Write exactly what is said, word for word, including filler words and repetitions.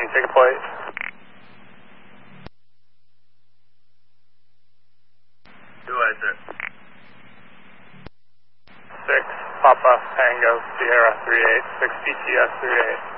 you take a plate? Go ahead, sir. six, Papa, Tango, Sierra, three eight, six B T S, three eight.